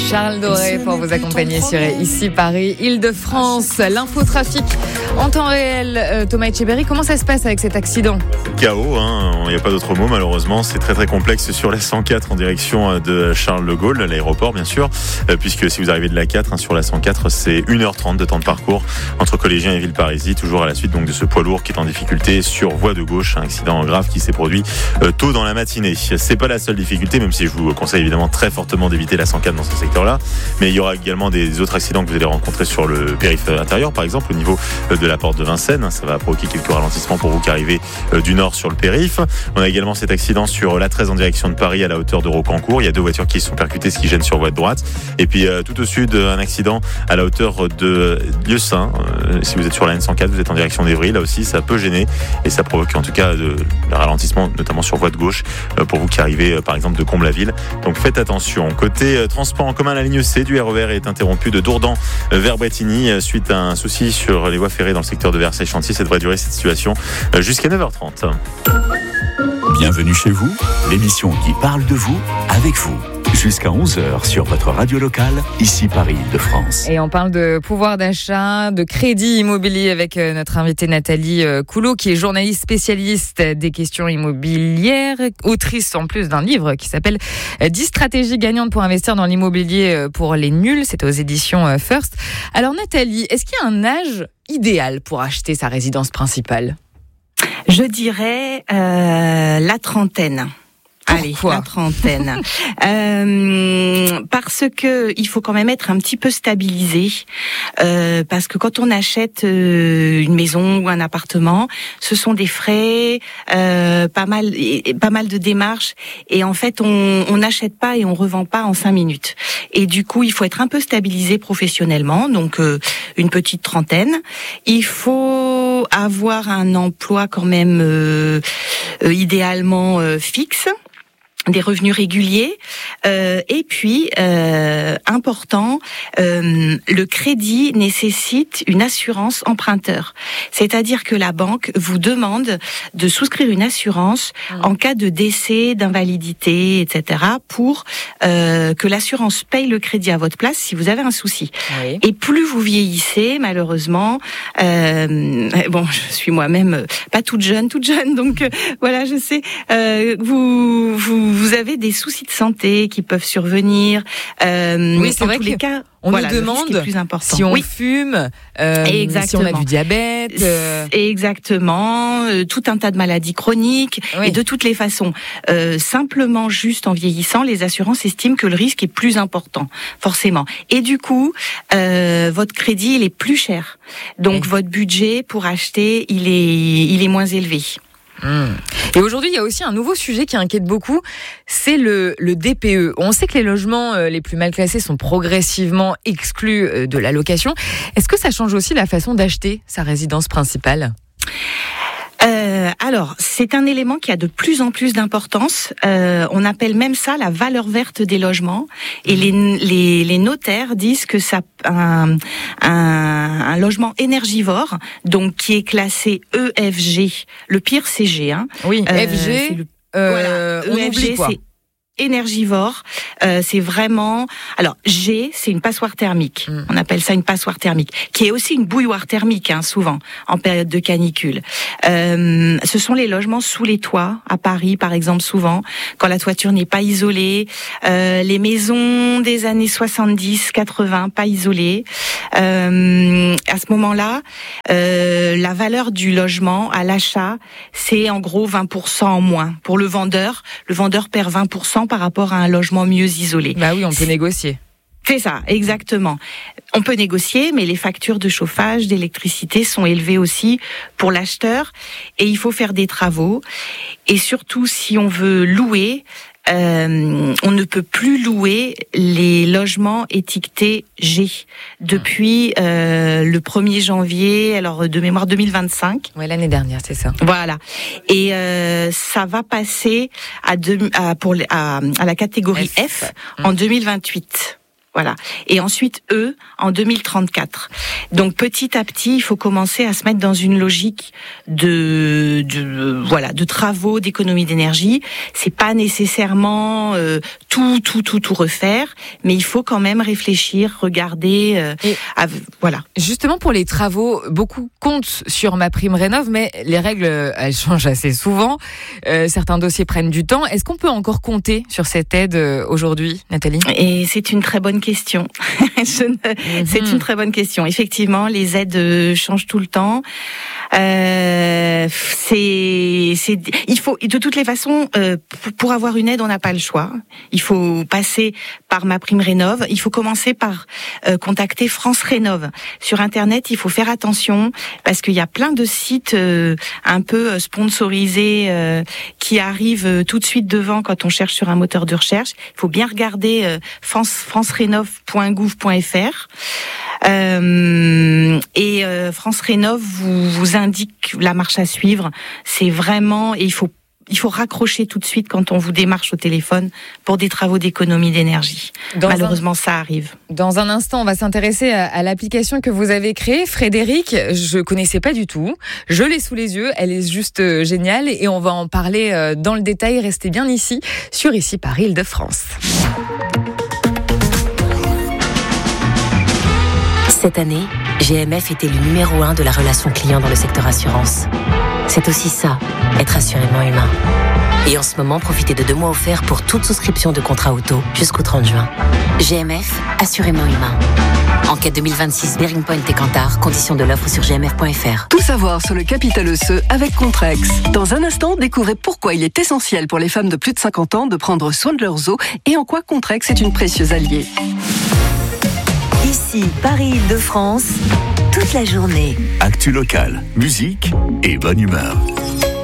Charles Doré pour vous accompagner sur Ici Paris, Île-de-France. L'infotrafic en temps réel. Thomas Etcheberry, comment ça se passe avec cet accident ? Chaos, il n'y a pas d'autre mot malheureusement. C'est très très complexe sur la 104 en direction de Charles de Gaulle, l'aéroport bien sûr, puisque si vous arrivez de la 4 sur la 104, c'est 1h30 de temps de parcours entre Collégiens et Villeparisis, toujours à la suite donc de ce poids lourd qui est en difficulté sur voie de gauche, un accident grave qui s'est produit tôt dans la matinée. C'est pas la seule difficulté, même si je vous conseille évidemment très fortement d'éviter la 104 dans ce secteur-là, mais il y aura également des autres accidents que vous allez rencontrer sur le périph' intérieur, par exemple au niveau de la porte de Vincennes. Ça va provoquer quelques ralentissements pour vous qui arrivez du nord sur le périph'. On a également cet accident sur la 13 en direction de Paris à la hauteur de Rocancourt. Il y a 2 voitures qui sont percutées, ce qui gêne sur voie de droite. Et puis tout au sud, un accident à la hauteur de Lieu-Saint. Si vous êtes sur la N104, vous êtes en direction d'Evry. Là aussi, ça peut gêner et ça provoque en tout cas le ralentissement, notamment sur voie de gauche, pour vous qui arrivez par exemple de Comble-la-Ville. Donc faites attention. Côté transport en commun, la ligne C du RER est interrompue de Dourdan vers Bretigny suite à un souci sur les voies ferrées dans le secteur de Versailles-Chantier. Ça devrait durer cette situation jusqu'à 9h30. Bienvenue chez vous, l'émission qui parle de vous, avec vous. Jusqu'à 11h sur votre radio locale, Ici Paris de France. Et on parle de pouvoir d'achat, de crédit immobilier avec notre invitée Nathalie Coulot, qui est journaliste spécialiste des questions immobilières, autrice en plus d'un livre qui s'appelle 10 stratégies gagnantes pour investir dans l'immobilier pour les nuls. C'est aux éditions First. Alors Nathalie, est-ce qu'il y a un âge idéal pour acheter sa résidence principale ? Je dirais la trentaine. Pourquoi ? Allez, la trentaine. Parce que il faut quand même être un petit peu stabilisé. Parce que quand on achète une maison ou un appartement, ce sont des frais, pas mal de démarches. Et en fait, on n'achète pas et on revend pas en 5 minutes. Et du coup, il faut être un peu stabilisé professionnellement. Donc, une petite trentaine. Il faut avoir un emploi quand même idéalement fixe. Des revenus réguliers et puis important, le crédit nécessite une assurance emprunteur, c'est-à-dire que la banque vous demande de souscrire une assurance en cas de décès, d'invalidité, etc. pour que l'assurance paye le crédit à votre place si vous avez un souci. Oui. Et plus vous vieillissez, malheureusement, bon, je suis moi-même pas toute jeune, donc voilà, je sais, vous avez des soucis de santé qui peuvent survenir. Oui, c'est vrai que cas, on nous demande si on fume, si on a du diabète. Exactement, tout un tas de maladies chroniques. Oui. Et de toutes les façons, simplement juste en vieillissant, les assurances estiment que le risque est plus important, forcément. Et du coup, votre crédit, il est plus cher. Donc votre budget pour acheter, il est moins élevé. Et aujourd'hui, il y a aussi un nouveau sujet qui inquiète beaucoup, c'est le DPE. On sait que les logements les plus mal classés sont progressivement exclus de la location. Est-ce que ça change aussi la façon d'acheter sa résidence principale ? Alors, c'est un élément qui a de plus en plus d'importance. On appelle même ça la valeur verte des logements. Et les notaires disent que ça un logement énergivore, donc qui est classé EFG. Le pire, c'est G. Oui, FG. Voilà, on oublie quoi. C'est énergivore, c'est vraiment... Alors, G, c'est une passoire thermique. On appelle ça une passoire thermique, qui est aussi une bouilloire thermique, souvent, en période de canicule. Ce sont les logements sous les toits, à Paris, par exemple, souvent, quand la toiture n'est pas isolée. Les maisons des années 70, 80, pas isolées. À ce moment-là, la valeur du logement à l'achat, c'est en gros 20% en moins. Pour le vendeur perd 20% par rapport à un logement mieux isolé. Bah oui, on peut négocier. C'est ça, exactement. On peut négocier, mais les factures de chauffage, d'électricité sont élevées aussi pour l'acheteur et il faut faire des travaux. Et surtout, si on veut louer, on ne peut plus louer les logements étiquetés G depuis le 1er janvier, alors de mémoire 2025. Ouais, l'année dernière, c'est ça. Voilà. Et ça va passer à la catégorie F en 2028. Voilà. Et ensuite, E, en 2034. Donc, petit à petit, il faut commencer à se mettre dans une logique de travaux d'économie d'énergie. C'est pas nécessairement tout refaire, mais il faut quand même réfléchir, regarder, voilà. Justement, pour les travaux, beaucoup comptent sur MaPrimeRénov', mais les règles, elles changent assez souvent. Certains dossiers prennent du temps. Est-ce qu'on peut encore compter sur cette aide aujourd'hui, Nathalie ? Et c'est une très bonne question. C'est une très bonne question. Effectivement, les aides changent tout le temps. Il faut, de toutes les façons, pour avoir une aide, on n'a pas le choix. Il faut passer par MaPrimeRénov'. Il faut commencer par contacter France Rénov'. Sur Internet, il faut faire attention parce qu'il y a plein de sites un peu sponsorisés qui arrivent tout de suite devant quand on cherche sur un moteur de recherche. Il faut bien regarder francerénov.gouv.fr. France Rénov' vous indique la marche à suivre. C'est vraiment, et il faut raccrocher tout de suite quand on vous démarche au téléphone pour des travaux d'économie d'énergie. Malheureusement, ça arrive. Dans un instant, on va s'intéresser à l'application que vous avez créée. Frédéric, je connaissais pas du tout. Je l'ai sous les yeux. Elle est juste géniale et on va en parler dans le détail. Restez bien ici, sur Ici Paris Île-de-France. Cette année, GMF est élu numéro 1 de la relation client dans le secteur assurance. C'est aussi ça, être assurément humain. Et en ce moment, profitez de 2 mois offerts pour toute souscription de contrat auto jusqu'au 30 juin. GMF, assurément humain. Enquête 2026 Bearing Point et Kantar, conditions de l'offre sur gmf.fr. Tout savoir sur le capital osseux avec Contrex. Dans un instant, découvrez pourquoi il est essentiel pour les femmes de plus de 50 ans de prendre soin de leurs os et en quoi Contrex est une précieuse alliée. Ici, Paris-Île-de-France, toute la journée. Actu local, musique et bonne humeur.